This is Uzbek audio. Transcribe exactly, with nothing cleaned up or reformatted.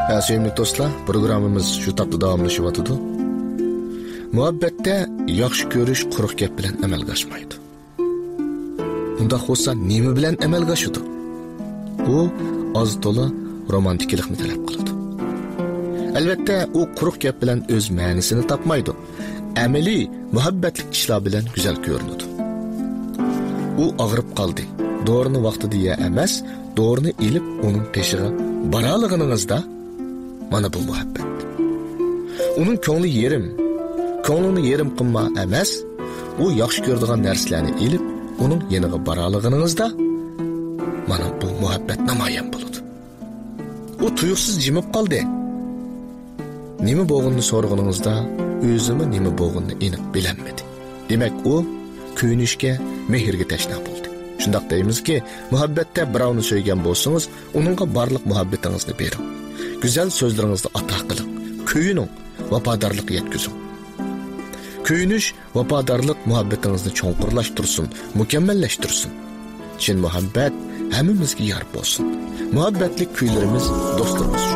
Ha, sevimli do'stlar, programmamiz shu tapda davomlashyapti. Muhabbatda yaxshi ko'rish quruq gap bilan amalga oshmaydi. Unda bo'lsa nima bilan amalga oshadi? U oz to'la romantiklikni talab qiladi. Albatta, u quruq gap bilan o'z ma'nosini topmaydi. Amaliy muhabbatlik ishlar bilan go'zal ko'rinadi. U og'rib qoldi. Doğrunu vaqtida ya emas, doğrunu ilib onun peşiga baralig'ingizda mana bu muhabbat. Onun ko'ngli yerim, ko'nglini yerim qilma emas, u yaxshi ko'radigan narsalarni ilib onun yeniga baralig'ingizda mana bu muhabbat namoyon bo'ladi. U tuyuqsiz jimib qoldi. Nima bo'lganini so'rag'iningizda o'zimi nima bo'lganini aniq bilinmadi. Demak, u kuyinishga, mehrga tashna bo'ldi. Shundaq deymizki, muhabbatda birovni söygan bo'lsangiz, uningga barliq muhabbatingizni bering. Güzel so'zlaringizni ato qiling. Kuyuning, vafodorlik yetkazing. Kuyinish, vafodorlik muhabbatingizni cho'nqurlashtirsin, mukammallashtirsin. Chin muhabbat hammamizga yor bo'lsin. Muhabbatlik kuylarimiz do'stlarimiz